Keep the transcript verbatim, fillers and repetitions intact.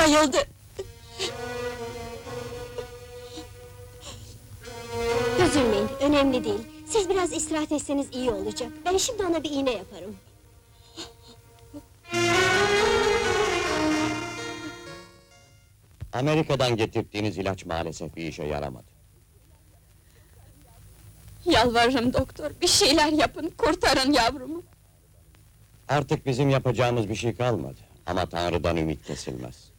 bayıldı! Üzülmeyin, önemli değil. Siz biraz istirahat etseniz iyi olacak. Ben şimdi ona bir iğne yaparım. Amerika'dan getirdiğiniz ilaç maalesef bir işe yaramadı. Yalvarırım doktor, bir şeyler yapın, kurtarın yavrumu! Artık bizim yapacağımız bir şey kalmadı. Ama Tanrı'dan ümit kesilmez.